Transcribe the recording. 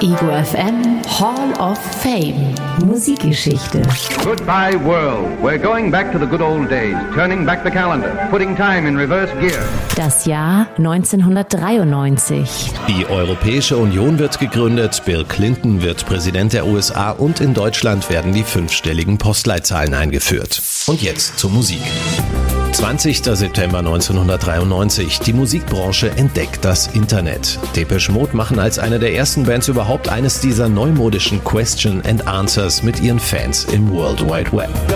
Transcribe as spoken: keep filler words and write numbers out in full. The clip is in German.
Ego F M Hall of Fame. Musikgeschichte. Goodbye world. We're going back to the good old days. Turning back the calendar. Putting time in reverse gear. Das Jahr neunzehnhundertdreiundneunzig. Die Europäische Union wird gegründet, Bill Clinton wird Präsident der U S A und in Deutschland werden die fünfstelligen Postleitzahlen eingeführt. Und jetzt zur Musik. zwanzigster September neunzehnhundertdreiundneunzig. Die Musikbranche entdeckt das Internet. Depeche Mode machen als eine der ersten Bands überhaupt eines dieser neumodischen Question and Answers mit ihren Fans im World Wide Web.